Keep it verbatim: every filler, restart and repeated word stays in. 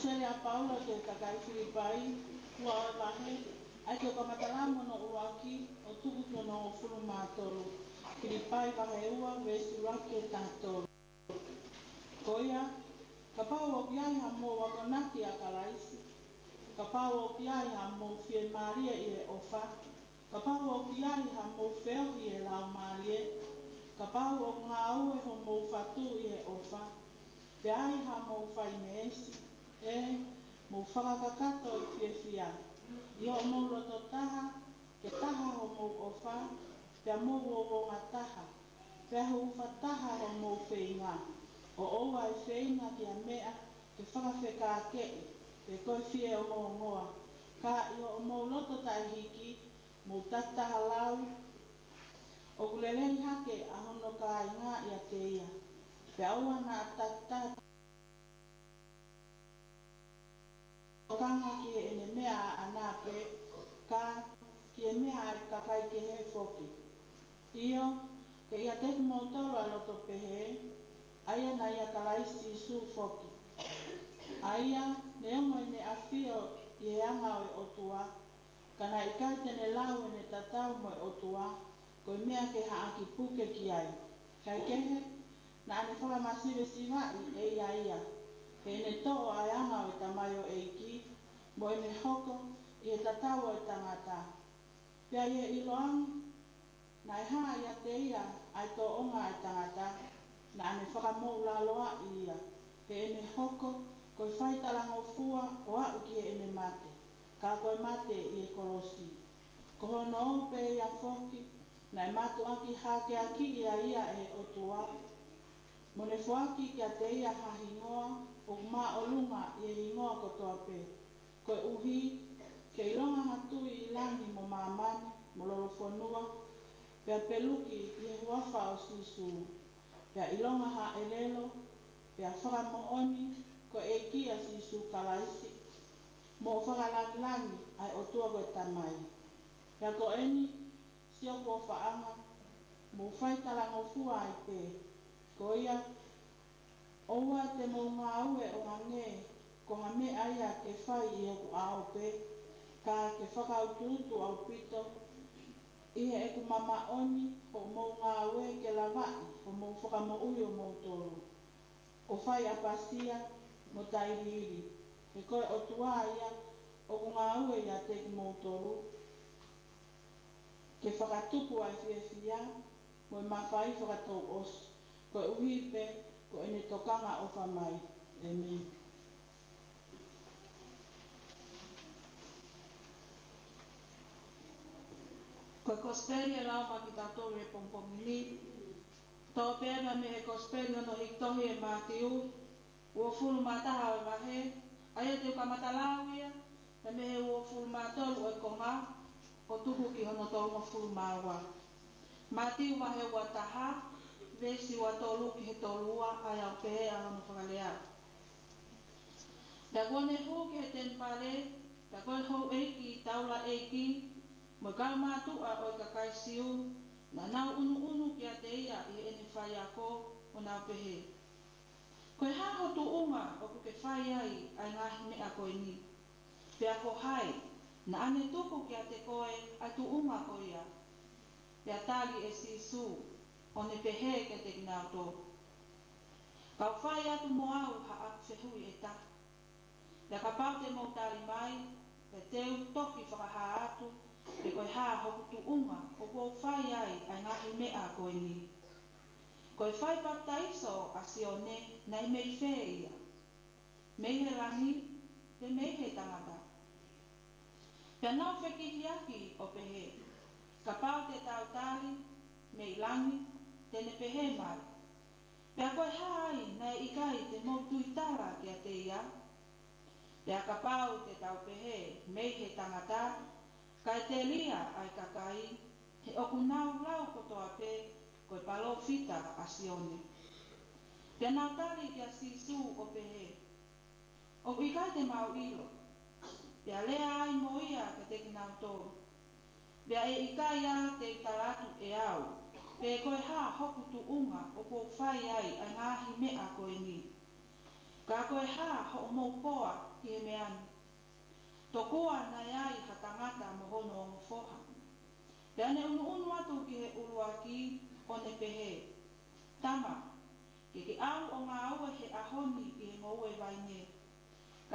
kosele a Paula te takai Filipai, ua o lahe, ai te kamatalamo no uaki, o tuku tono o fulu mātoro. Filipai wahe ua, vesi waki e tātoro. Koia, ka pau o kiai ha mō wakonaki a kalaisi. Ka pau o kiai ha mō fie Maria i e ofa. Ka pau o kiai ha mō feo i e lau Marie. Ka pau o ngā ue ho mō fatu i e ofa. Te ai ha mō whai meesi. E, mō whakakakato i fie fia. I o mō roto taha, ke taha ho mō ofa. Te mō o o ngā taha. Te hu whataha ho mō whainga. O oua e whainga ki a mea, ke whakawheka a kei, te koe fie o mō ngoa. Ka i o mō loto tai hiki, mō tataha lau, o kulelei hake a hono ka i ngā i a te ia. Pe aua na tataha, o kanga ki e ne mea a anape, ka ki e mea e kakai ke he whoki. Io, ke ia te mō tolo a loto pehe, aia na ia kalaisi su foki. Aia, ne ongo ne afio i e anga o e otua, kana i kai tene lau e ne tatau mo e otua, ko i mea ke haaki puke ki ai. Kai kehe, na ane whaka masive siwai e ia ia, ke ne to'o ai anga o e tamayo e iki, mo e ne hoko i e tatau o e tangata. Pea i e iloangi, na e haa ia te ia ai to onga e tangata, na ane whakamou la loa i ia, ke ene hoko, koe whaitalango fua o au ki e ene mate, ka koe mate i e kolosi. Ko hono o pe ia whoki, na e matu aki hake aki ia ia e otua, mo ne fuaki ki a te ia hahingoa, o ma o lunga i e hingoa kotoa pe. Koe uhi, ke ilonga hatu i ilangi mo mamani, mo lolo whanua, pea peluki i e huafa o sisu. Pea ilonga ha elelo, pea whaka oni, ko e kia sisu kalaisi, mo whakalangilangi ai o tua koe tamai. Pea ko eni, sio kua whaanga, mo whaitalango fua ai pe, ko ia, oua te mo ngā ue o hange, ko ha me aia ke whai i oku ao pe, ka ke whakaututu au pito, ihe e ku mama oni, o mō ngā ue ke lawai, o mō whakamo ui o mō toro. O whai apasia, mo tairiri, e koe o tua ia, o ku ngā ue ia te ki mō toro. Ke whakatupu ai fia fia, mo i mawhai whakatou os, koe uhi pe, ko ene tokanga o whamai. Amen. Koe kosperi e lauma ki tātou e pompomini, tō pēna me e kosperi ono hiktohi e mātiu, ua fulu mātaha o wahe, aia te uka matalawia, e me he ua fulu mātolu e konga, o tuku ki hono tōnga fulu māua. Mātiu wahe ua taha, vesi ua tolu ki he tolua, ai au pehe a hono whakalea. Da kone hou ki he tenpare, da kone hou eiki, taula eiki, mo kau mātua o i kakai siu, na nau unu unu ki a te ia i ene whai ako o nau pehe. Koe haho tu unga o kuke whai ai ai ngahi me a koe ni. Pea ko hai, na ane tuku ki a te koe ai tu unga ko ia. Pea tali e sisu o ne pehe ke te kinau tō. Kau whai atu mo au ha aku se hui e ta. Pea ka pau te mo tali mai, pe teu toki whakaha atu, pe koe haa hoku tu unga o kou whai ai ai ngahi mea koe ni. Koe whai baptaiso a sione nei mei whē ia. Mei he rangi, pe mei he tangata. Pea nau whekihi aki o pehe. Ka pau te tau tali, mei langi, tene pehe mai. Pea koe haa ai nei ikai te moutui tara ki a te ia. Pea ka pau te tau pehe, mei he tangata, kai te lia ai kakai, he oku nau lau kotoa pe, koe palo fita a sione. Pea nau tali ki a sisu o pehe. O ikai te mau ilo. Pea lea ai mo ia ke te kinau tō. Pea e ikai a te itaratu e au. Pe koe ha hoku tu unga o kou whai ai ai ngahi mea koe ni. Ka koe ha ho mo poa i he meani. Tokoa na iai ha tangata mo hono o mofoha. Le ane unu unu atu ki he uruaki o ne pehe. Tama, ke ke au o ngā ue he ahoni i he ngoue vaine